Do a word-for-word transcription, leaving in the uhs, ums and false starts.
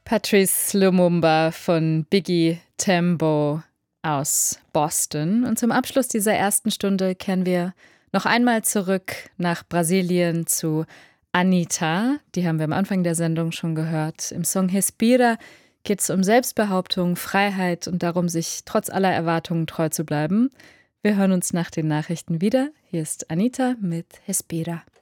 Patrice Lumumba von Biggie Tembo aus Boston. Und zum Abschluss dieser ersten Stunde kehren wir noch einmal zurück nach Brasilien zu Anitta. Die haben wir am Anfang der Sendung schon gehört. Im Song Respira geht es um Selbstbehauptung, Freiheit und darum, sich trotz aller Erwartungen treu zu bleiben. Wir hören uns nach den Nachrichten wieder. Hier ist Anitta mit Respira.